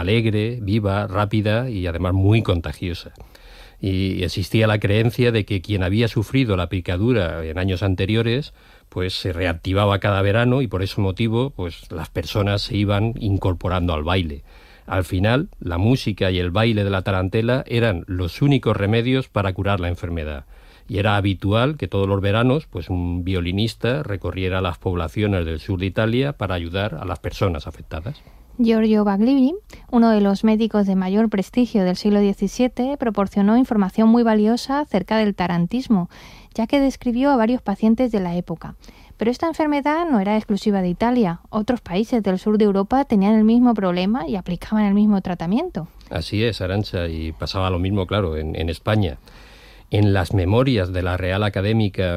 alegre, viva, rápida y además muy contagiosa. Y existía la creencia de que quien había sufrido la picadura en años anteriores pues se reactivaba cada verano y por ese motivo pues las personas se iban incorporando al baile. Al final, la música y el baile de la tarantela eran los únicos remedios para curar la enfermedad. Y era habitual que todos los veranos pues un violinista recorriera las poblaciones del sur de Italia para ayudar a las personas afectadas. Giorgio Baglivi, uno de los médicos de mayor prestigio del siglo XVII, proporcionó información muy valiosa acerca del tarantismo, ya que describió a varios pacientes de la época. Pero esta enfermedad no era exclusiva de Italia. Otros países del sur de Europa tenían el mismo problema y aplicaban el mismo tratamiento. Así es, Arantxa, y pasaba lo mismo, claro, en España. En las memorias de la Real Academia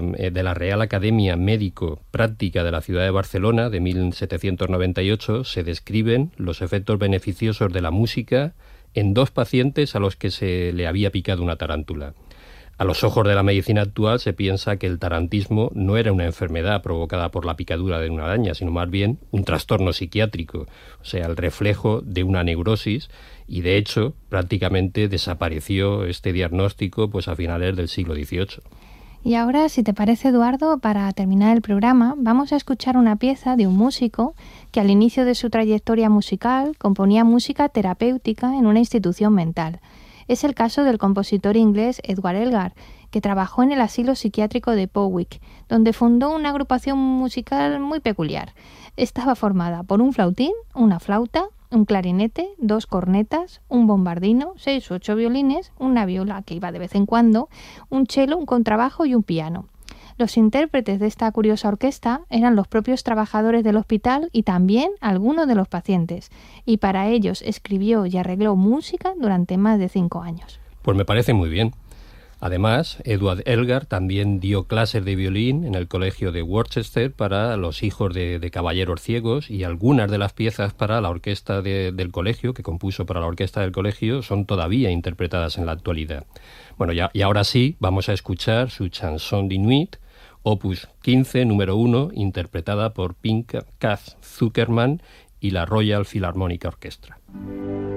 Médico Práctica de la ciudad de Barcelona de 1798 se describen los efectos beneficiosos de la música en 2 pacientes a los que se le había picado una tarántula. A los ojos de la medicina actual se piensa que el tarantismo no era una enfermedad provocada por la picadura de una araña, sino más bien un trastorno psiquiátrico, o sea, el reflejo de una neurosis, y de hecho prácticamente desapareció este diagnóstico pues a finales del siglo XVIII. Y ahora, si te parece, Eduardo, para terminar el programa, vamos a escuchar una pieza de un músico que al inicio de su trayectoria musical componía música terapéutica en una institución mental. Es el caso del compositor inglés Edward Elgar, que trabajó en el asilo psiquiátrico de Powys, donde fundó una agrupación musical muy peculiar. Estaba formada por un flautín, una flauta, un clarinete, 2 cornetas, un bombardino, 6 u 8 violines, una viola que iba de vez en cuando, un cello, un contrabajo y un piano. Los intérpretes de esta curiosa orquesta eran los propios trabajadores del hospital y también algunos de los pacientes, y para ellos escribió y arregló música durante más de 5 años. Pues me parece muy bien. Además, Edward Elgar también dio clases de violín en el colegio de Worcester para los hijos de caballeros ciegos, y algunas de las piezas para la orquesta del colegio, que compuso para la orquesta del colegio, son todavía interpretadas en la actualidad. Bueno, y ahora sí, vamos a escuchar su Chanson de Nuit, opus 15, número 1, interpretada por Pinchas Zukerman y la Royal Philharmonic Orchestra.